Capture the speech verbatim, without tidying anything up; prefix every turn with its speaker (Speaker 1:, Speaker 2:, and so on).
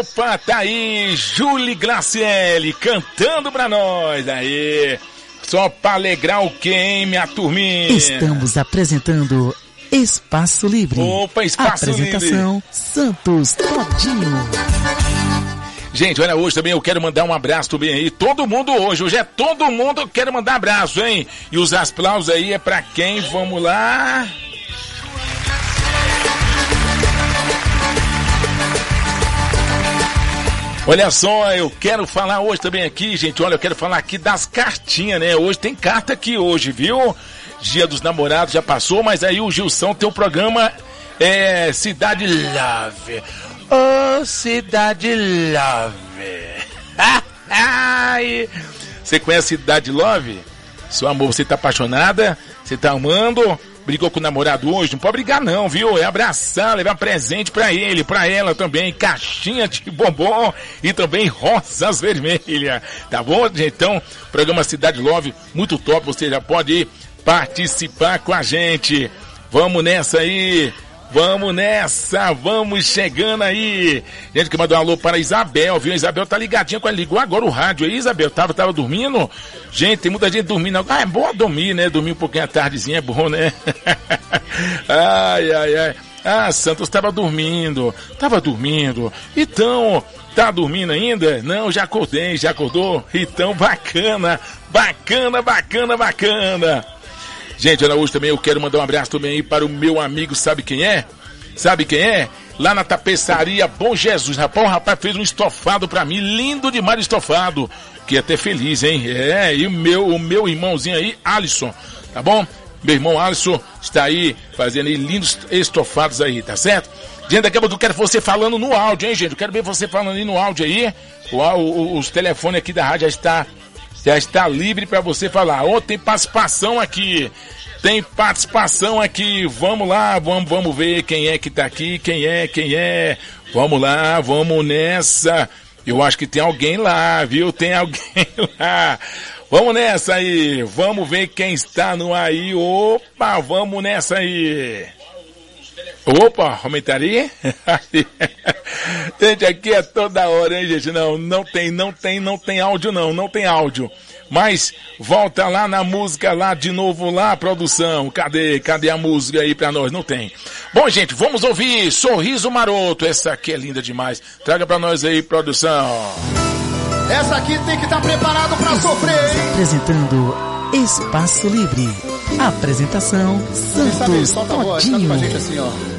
Speaker 1: Opa, tá aí, Julie Graciele cantando pra nós, aí, só pra alegrar o quê, hein, minha turminha?
Speaker 2: Estamos apresentando Espaço Livre.
Speaker 1: Opa, Espaço
Speaker 2: Apresentação,
Speaker 1: Livre.
Speaker 2: Santos Todinho.
Speaker 1: Gente, olha, hoje também eu quero mandar um abraço também aí, todo mundo hoje, hoje é todo mundo, eu quero mandar abraço, hein? E os aplausos aí é pra quem? Vamos lá... Olha só, eu quero falar hoje também aqui, gente, olha, eu quero falar aqui das cartinhas, né? Hoje tem carta aqui hoje, viu? Dia dos Namorados já passou, mas aí o Gilson tem o programa é, Cidade Love. Oh, Cidade Love. Você conhece Cidade Love? Seu amor, você tá apaixonada? Você tá amando? Brigou com o namorado hoje? Não pode brigar não, viu? É abraçar, levar presente pra ele, pra ela também, caixinha de bombom e também rosas vermelhas, tá bom, gente? Então, programa Cidade Love, muito top, você já pode ir participar com a gente. Vamos nessa aí, vamos nessa, vamos chegando aí. Gente que mandou um alô para a Isabel, viu? A Isabel tá ligadinha com ela, ligou agora o rádio aí, Isabel, tava, tava dormindo? Gente, tem muita gente dormindo. Ah, é bom dormir, né? Dormir um pouquinho à tardezinha é bom, né? Ai, ai, ai. Ah, Santos tava dormindo, tava dormindo. Então, tá dormindo ainda? Não, já acordei, já acordou? Então, bacana, bacana, bacana, bacana. Gente, olha, hoje também eu quero mandar um abraço também aí para o meu amigo, sabe quem é? Sabe quem é? Lá na tapeçaria Bom Jesus, rapaz, o rapaz fez um estofado pra mim, lindo demais o estofado. Fiquei até feliz, hein? É, e o meu, o meu irmãozinho aí, Alisson, tá bom? Meu irmão Alisson está aí fazendo aí lindos estofados aí, tá certo? Gente, daqui a pouco eu quero você falando no áudio, hein, gente? Eu quero ver você falando aí no áudio aí. O, o, os telefones aqui da rádio já está, já está livre pra você falar. Ô, oh, tem participação aqui. Tem participação aqui. Vamos lá, vamos, vamos ver quem é que tá aqui, quem é, quem é. Vamos lá, vamos nessa. Eu acho que tem alguém lá, viu? Tem alguém lá. Vamos nessa aí. Vamos ver quem está no aí. Opa, vamos nessa aí. Opa, aumentaria? Gente, aqui é toda hora, hein, gente? Não, não tem, não tem, não tem áudio não, não tem áudio. Mas volta lá na música lá de novo lá, produção. Cadê? Cadê a música aí pra nós? Não tem. Bom, gente, vamos ouvir Sorriso Maroto. Essa aqui é linda demais. Traga pra nós aí, produção.
Speaker 3: Essa aqui tem que estar tá preparado pra sofrer, hein?
Speaker 2: Apresentando Espaço Livre. Apresentação Santos Todinho.
Speaker 3: Canta pra gente assim, ó.